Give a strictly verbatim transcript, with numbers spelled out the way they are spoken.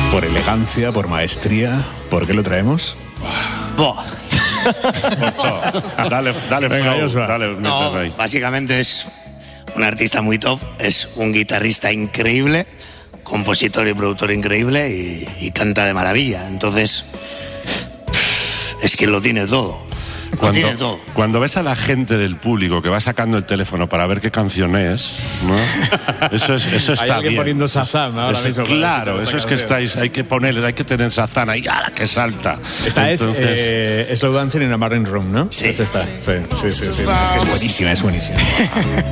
por elegancia, por maestría. ¿Por qué lo traemos? Buah. Dale, dale, Venga, flow, Joshua. dale, No, métete ahí. básicamente es un artista muy top, es un guitarrista increíble, compositor y productor increíble y, y canta de maravilla. Entonces, es que lo tiene todo. Lo tiene todo. Cuando, cuando ves a la gente del público que va sacando el teléfono para ver qué canción es, ¿no? Eso es, eso Hay está alguien bien. poniendo Shazam ahora Eso- mismo para claro, escuchar eso es esta que canción. estáis, hay que ponerle, hay que tener Shazam ahí, ¡ala, que salta! Esta Entonces, es eh, Slow Dancing in a Marine Room, ¿no? Sí. Es esta. Sí, sí, sí, sí. Es que es buenísima, es buenísima.